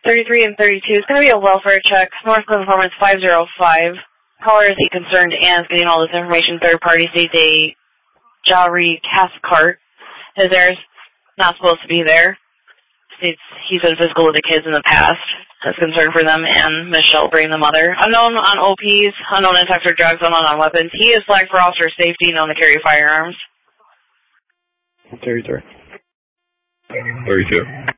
33 and 32. It's going to be a welfare check. Northland Performance 505. Caller is concerned and is getting all this information. Third party states a Jari Cathcart is there. Not supposed to be there. States he's been physical with the kids in the past. Has concern for them and Miss Shelbury, the mother. Unknown on OPs, unknown in sex or drugs, unknown on weapons. He is flagged for officer safety, known to carry firearms. 33. 32.